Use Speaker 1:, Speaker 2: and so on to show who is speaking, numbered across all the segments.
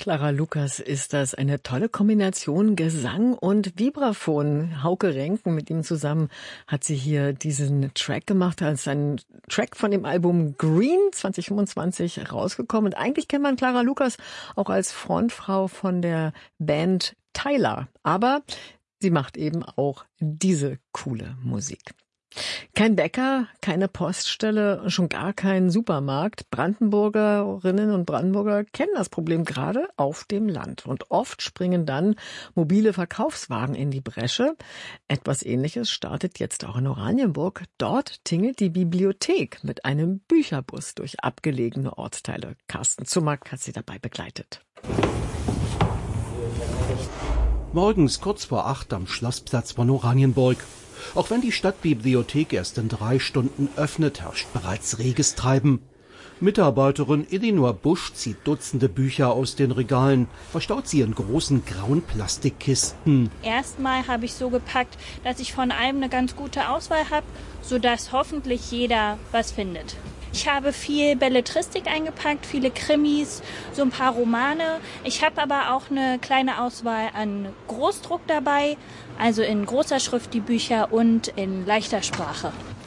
Speaker 1: Clara Lukas ist das. Eine tolle Kombination Gesang und Vibraphon. Hauke Renken, mit ihm zusammen hat sie hier diesen Track gemacht, als ein Track von dem Album Green 2025 rausgekommen. Und eigentlich kennt man Clara Lukas auch als Frontfrau von der Band Tyla. Aber sie macht eben auch diese coole Musik. Kein Bäcker, keine Poststelle, schon gar kein Supermarkt. Brandenburgerinnen und Brandenburger kennen das Problem gerade auf dem Land. Und oft springen dann mobile Verkaufswagen in die Bresche. Etwas Ähnliches startet jetzt auch in Oranienburg. Dort tingelt die Bibliothek mit einem Bücherbus durch abgelegene Ortsteile. Carsten Zumack hat sie dabei begleitet.
Speaker 2: Morgens kurz vor 8 am Schlossplatz von Oranienburg. Auch wenn die Stadtbibliothek erst in 3 Stunden öffnet, herrscht bereits reges Treiben. Mitarbeiterin Elinor Busch zieht Dutzende Bücher aus den Regalen, verstaut sie in großen grauen Plastikkisten.
Speaker 3: Erstmal habe ich so gepackt, dass ich von allem eine ganz gute Auswahl habe, sodass hoffentlich jeder was findet. Ich habe viel Belletristik eingepackt, viele Krimis, so ein paar Romane. Ich habe aber auch eine kleine Auswahl an Großdruck dabei, also in großer Schrift die Bücher und in leichter Sprache.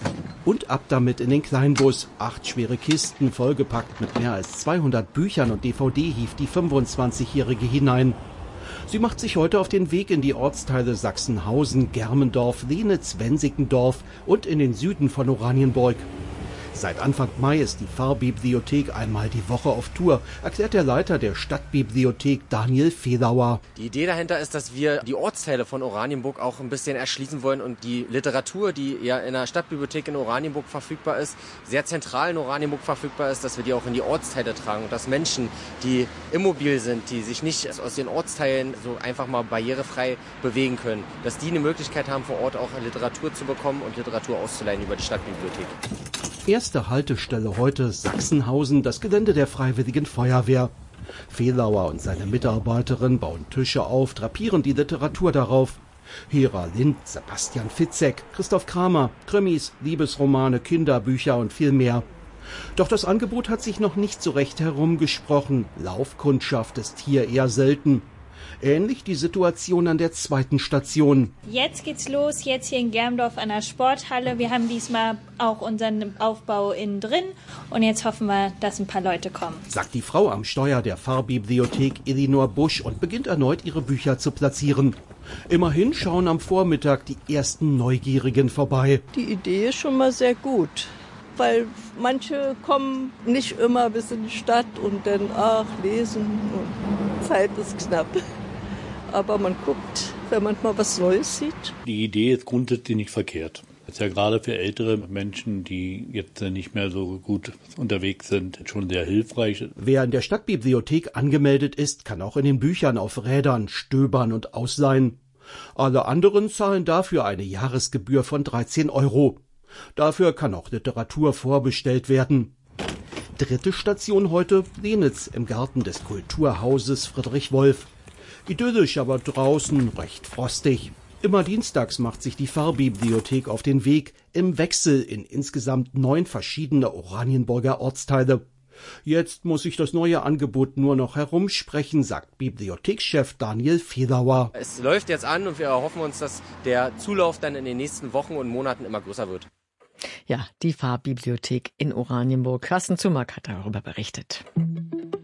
Speaker 2: Und ab damit in den Kleinbus. 8 schwere Kisten, vollgepackt mit mehr als 200 Büchern und DVD hieft die 25-Jährige hinein. Sie macht sich heute auf den Weg in die Ortsteile Sachsenhausen, Germendorf, Lenitz, Wensickendorf und in den Süden von Oranienburg. Seit Anfang Mai ist die Pfarrbibliothek einmal die Woche auf Tour, erklärt der Leiter der Stadtbibliothek Daniel Fehlauer.
Speaker 4: Die Idee dahinter ist, dass wir die Ortsteile von Oranienburg auch ein bisschen erschließen wollen und die Literatur, die ja in der Stadtbibliothek in Oranienburg verfügbar ist, sehr zentral in Oranienburg verfügbar ist, dass wir die auch in die Ortsteile tragen und dass Menschen, die immobil sind, die sich nicht aus den Ortsteilen so einfach mal barrierefrei bewegen können, dass die eine Möglichkeit haben, vor Ort auch Literatur zu bekommen und Literatur auszuleihen über die Stadtbibliothek.
Speaker 2: Erste Haltestelle heute Sachsenhausen, das Gelände der Freiwilligen Feuerwehr. Fehlauer und seine Mitarbeiterin bauen Tische auf, drapieren die Literatur darauf. Hera Lind, Sebastian Fitzek, Christoph Kramer, Krimis, Liebesromane, Kinderbücher und viel mehr. Doch das Angebot hat sich noch nicht so recht herumgesprochen. Laufkundschaft ist hier eher selten. Ähnlich die Situation an der zweiten Station.
Speaker 3: Jetzt geht's los, jetzt hier in Germendorf an der Sporthalle. Wir haben diesmal auch unseren Aufbau innen drin und jetzt hoffen wir, dass ein paar Leute kommen.
Speaker 2: Sagt die Frau am Steuer der Pfarrbibliothek Elinor Busch und beginnt erneut ihre Bücher zu platzieren. Immerhin schauen am Vormittag die ersten Neugierigen vorbei.
Speaker 5: Die Idee ist schon mal sehr gut, weil manche kommen nicht immer bis in die Stadt und dann, lesen und Zeit ist knapp. Aber man guckt, wenn man mal was Neues sieht.
Speaker 6: Die Idee ist grundsätzlich nicht verkehrt. Das ist ja gerade für ältere Menschen, die jetzt nicht mehr so gut unterwegs sind, schon sehr hilfreich.
Speaker 2: Wer in der Stadtbibliothek angemeldet ist, kann auch in den Büchern auf Rädern stöbern und ausleihen. Alle anderen zahlen dafür eine Jahresgebühr von 13 €. Dafür kann auch Literatur vorbestellt werden. Dritte Station heute Lenitz im Garten des Kulturhauses Friedrich Wolf. Idyllisch, aber draußen recht frostig. Immer dienstags macht sich die Pfarrbibliothek auf den Weg im Wechsel in insgesamt 9 verschiedene Oranienburger Ortsteile. Jetzt muss sich das neue Angebot nur noch herumsprechen, sagt Bibliothekschef Daniel Fehlauer.
Speaker 4: Es läuft jetzt an und wir erhoffen uns, dass der Zulauf dann in den nächsten Wochen und Monaten immer größer wird.
Speaker 1: Ja, die Pfarrbibliothek in Oranienburg. Carsten Zumack hat darüber berichtet.